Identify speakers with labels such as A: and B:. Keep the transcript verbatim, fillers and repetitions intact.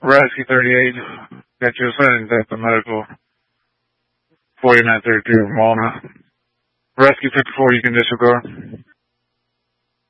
A: Rescue thirty-eight, got you assigned at the medical forty-nine thirty-two Walnut. Rescue fifty-four, you can disregard.